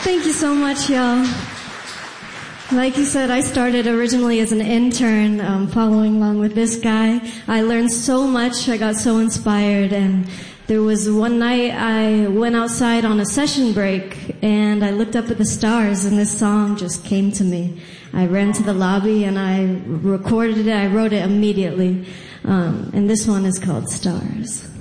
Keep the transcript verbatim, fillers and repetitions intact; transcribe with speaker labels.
Speaker 1: Thank you so much, y'all. Like you said, I started originally as an intern, um, following along with this guy. I learned so much. I got so inspired, and there was one night I went outside on a session break, and I looked up at the stars, and this song just came to me. I ran to the lobby, and I recorded it. I wrote it immediately. Um, and this one is called Stars.